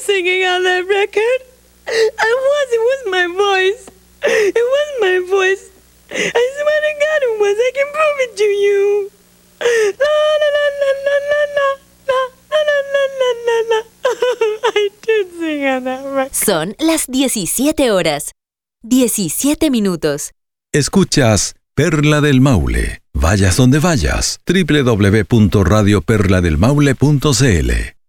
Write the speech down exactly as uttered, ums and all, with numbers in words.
singing on that record. I was. It was my voice. It was my voice. I swear to God it was. I can prove it to you. La la la la la la la la la la la la la. I did sing on that record. Son las diecisiete horas, diecisiete minutos. Escuchas Perla del Maule. Vayas donde vayas. doble u doble u doble u punto radio perla del maule punto c l.